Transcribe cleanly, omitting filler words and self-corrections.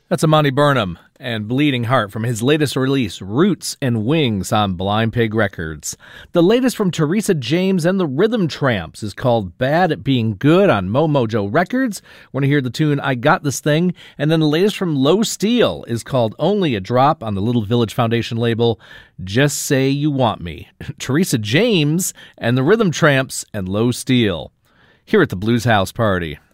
That's Amani Burnham and Bleeding Heart from his latest release, Roots and Wings, on Blind Pig Records. The latest from Teresa James and the Rhythm Tramps is called Bad at Being Good on Mo Mojo Records. We're going to hear the tune I Got This Thing. And then the latest from Low Steel is called Only a Drop on the Little Village Foundation label, Just Say You Want Me. Teresa James and the Rhythm Tramps and Low Steel here at the Blues House Party.